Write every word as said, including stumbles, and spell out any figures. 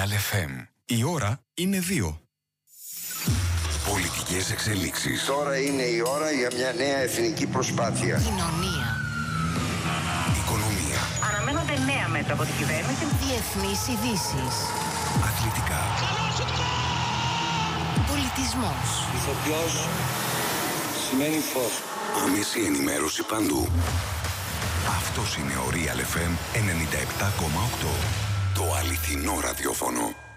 Real εφ εμ. Η ώρα είναι δύο. Πολιτικές εξελίξεις. Τώρα είναι η ώρα για μια νέα εθνική προσπάθεια. Κοινωνία. Οικονομία. Αναμένονται νέα μέτρα από την κυβέρνηση. Διεθνείς ειδήσεις. Αθλητικά. Πολιτισμός. Ηθοποιός σημαίνει φως. Άμεση ενημέρωση παντού. Αυτός είναι ο Real εφ εμ ενενήντα επτά κόμμα οκτώ. Το αληθινό ραδιόφωνο.